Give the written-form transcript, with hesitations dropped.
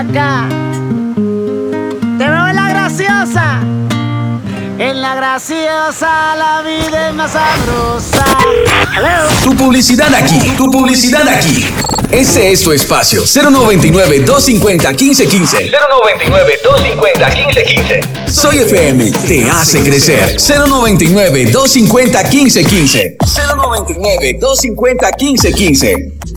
acá. Te veo en la graciosa. En la graciosa la vida es más sabrosa. Hello. Tu publicidad aquí, tu publicidad aquí. Ese es tu espacio. 099-250-1515. 099-250-1515. Soy FM, te hace crecer. 099-250-1515. 099-250-1515.